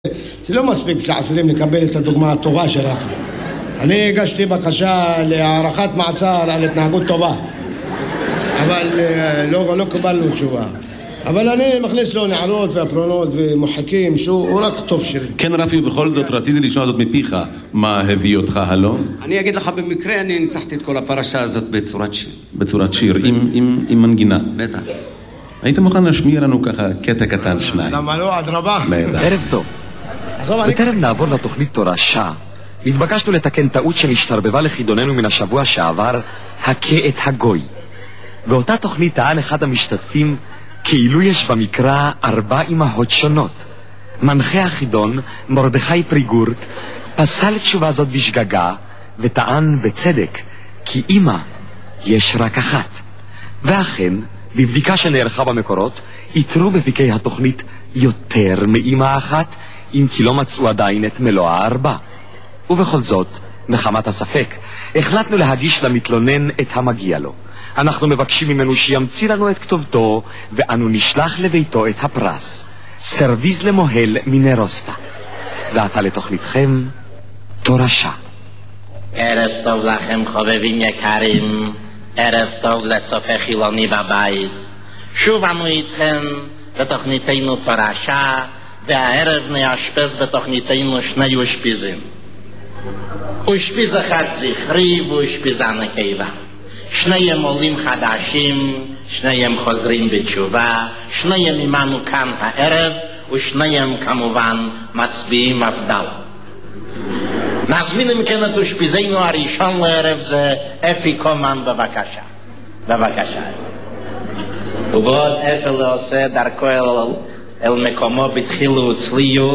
זה לא מספיק שעשורים לקבל את הדוגמה הטובה שלך. אני הגשתי בקשה להערכת מעצר על התנהגות טובה, אבל לא קיבלנו תשובה. אבל אני מכניס לו נערות והפרונות ומוחקים שהוא רק טוב שלי. כן רפי, ובכל זאת רציתי לשמוע זאת מפיך. מה הביא אותך הלום? אני אגיד לך במקרה, אני ניצחתי את כל הפרשה הזאת בצורת שיר. בצורת שיר, עם מנגינה. בטח. היית מוכן להשמיע לנו ככה קטע קטן שניים? למה לא? אדרבה. ערב טוב. בטרם נעבור לתוכנית תורשה, התבקשנו לתקן טעות שנשתרבבה לחידוננו מן השבוע שעבר, הכה את הגוי. באותה תוכנית טען אחד המשתתפים כאילו יש במקרא 4 אמהות שונות. מנחה החידון, מרדכי פריגורט, פסל תשובה זאת בשגגה וטען בצדק כי אמא יש רק אחת. ואכן, בבדיקה שנערכה במקורות, איתרו בפיקי התוכנית יותר מאמא אחת, אם כי לא מצאו עדיין את מלוא 4. ובכל זאת, מחמת הספק, החלטנו להגיש למתלונן את המגיע לו. אנחנו מבקשים ממנו שימציא לנו את כתובתו, ואנו נשלח לביתו את הפרס. סרוויז למוהל מנרוסטה. ועתה לתוכניתכם, תורשה. ערב טוב לכם חובבים יקרים, ערב טוב לצופה חילוני בבית. שוב אנו איתכם בתוכניתנו תורשה, והערב נאשפז בתוכניתנו 2 אושפיזים. אושפיז אחד זכרי ואושפיזה נקבה. 2 עולים חדשים, 2 חוזרים בתשובה, 2 עמנו כאן הערב, ו2 כמובן מצביעים מפד"ל. נזמין אם כן את אושפיזנו הראשון לערב זה אפי קומן, בבקשה. בבקשה. ובעוד אפי עושה דרכו אל מקומו בתחילו וצליו,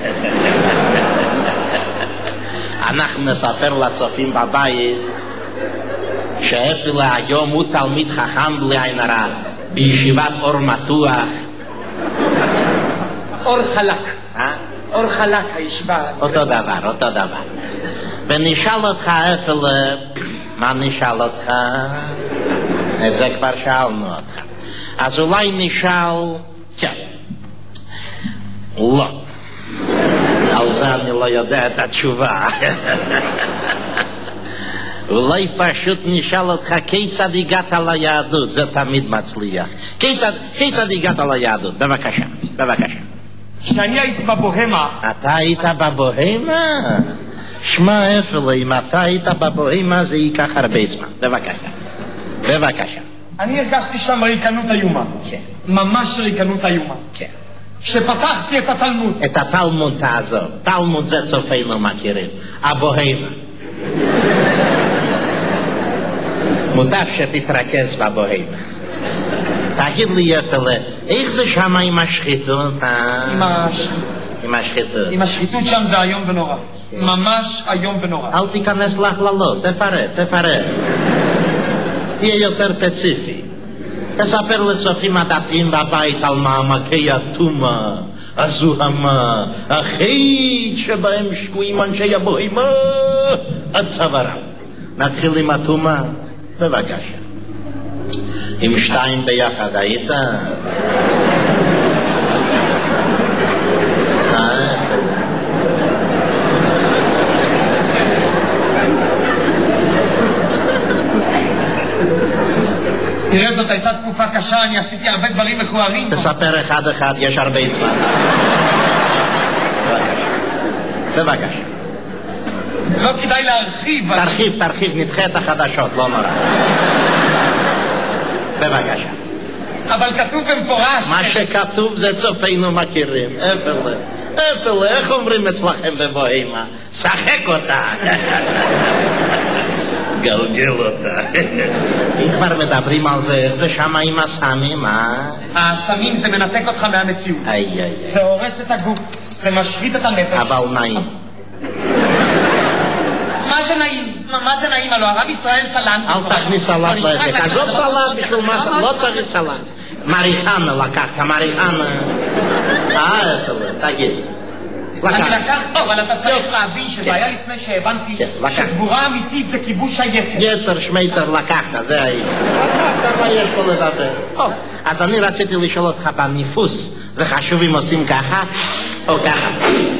אנחנו נספר לצופים בבית שאפילו היום הוא תלמיד חכם בלי עין הרע בישיבת אור מתוח. אור חלק. אור חלק הישיבה. אותו דבר. ונשאל אותך אפילו, מה נשאל אותך? את זה כבר שאלנו אותך. אז אולי נשאל, כן. לא. על זה אני לא יודע את התשובה. אולי פשוט נשאל אותך כיצד הגעת ליהדות, זה תמיד מצליח. כיצד הגעת ליהדות? בבקשה. כשאני הייתי בבוהמה. אתה היית בבוהמה? שמע אפילו, אם אתה היית בבוהמה זה ייקח הרבה זמן. בבקשה. אני הרגשתי שם ריקנות איומה. כן. ממש ריקנות איומה. כן. כשפתחתי את התלמוד. את התלמוד תעזוב. תלמוד זה צופינו מכירים. הבוהמה. מוטב שתתרכז בבוהמה. תגיד לי יפלה, איך זה שם עם השחיתות? עם השחיתות שם זה היום ונורא. ממש היום ונורא. אל תיכנס להכללות, תפרט. תהיה יותר ספציפי. תספר לצופים הדתיים בבית על מעמקי הטומאה, הזוהמה, החטא שבהם שקועים אנשי הבוהמה עד צווארם. נתחיל עם הטומאה, בבקשה. עם 2 ביחד היית? תראה, זאת הייתה תקופה קשה, אני עשיתי הרבה דברים מכוערים. תספר אחד, יש הרבה זמן. בבקשה. לא כדאי להרחיב. תרחיב, נדחה את החדשות, לא נורא. בבקשה. אבל כתוב במפורש. מה שכתוב זה צופינו מכירים. אפילו, איך אומרים אצלכם בבוהמה? שחק אותה. גלגל אותה. אם כבר מדברים על זה, איך זה שם עם הסמים, הסמים זה מנתק אותך מהמציאות. זה הורס את הגוף, זה משחית את הנפש. אבל נעים. מה זה נעים? הלוא הרב ישראל סלנט. אל תכניס סלנט לעסק. עזוב סלנט בשביל מה, לא צריך סלנט. מריחנה לקחת, מריחנה. תגיד. לקחת, אבל אתה צריך להבין שזה היה לפני שהבנתי שגבורה אמיתית זה כיבוש היצר. יצר שמייצר לקחת, זה העניין. לקחת, מה יש פה לדבר? אז אני רציתי לשאול אותך בניפוס, זה חשוב אם עושים ככה או ככה?